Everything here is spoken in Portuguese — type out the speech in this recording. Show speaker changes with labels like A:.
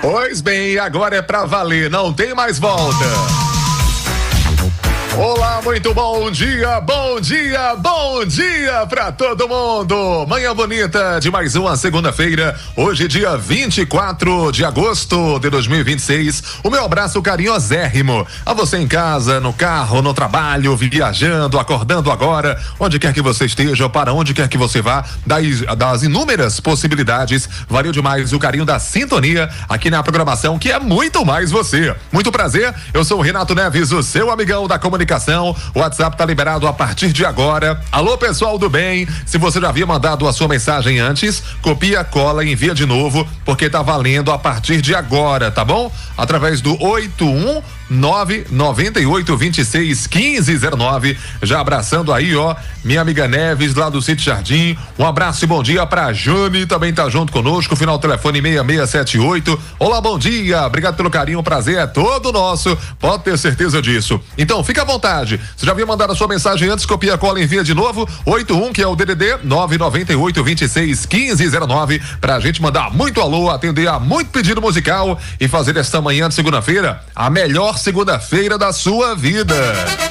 A: Pois bem, agora é pra valer, não tem mais volta. Olá, muito bom dia pra todo mundo. Manhã bonita de mais uma segunda-feira, hoje dia 24 de agosto de 2026. O meu abraço carinhosérrimo a você em casa, no carro, no trabalho, viajando, acordando agora, onde quer que você esteja, para onde quer que você vá, das inúmeras possibilidades. Valeu demais o carinho da sintonia aqui na programação, que é muito mais você. Muito prazer, eu sou o Renato Neves, o seu amigão da comunicação. O WhatsApp tá liberado a partir de agora. Alô, pessoal do bem, se você já havia mandado a sua mensagem antes, copia, cola e envia de novo, porque tá valendo a partir de agora, tá bom? Através do 81998261509. Já abraçando aí, ó, minha amiga Neves lá do Sítio Jardim. Um abraço e bom dia pra Jane, também tá junto conosco, final telefone 6678. Olá, bom dia, obrigado pelo carinho, o prazer é todo nosso, pode ter certeza disso. Então, fica à vontade. Você já havia mandado a sua mensagem antes, copia, cola e envia de novo. 81, que é o DDD 998261509, pra gente mandar muito alô, atender a muito pedido musical e fazer esta manhã de segunda-feira a melhor segunda-feira da sua vida.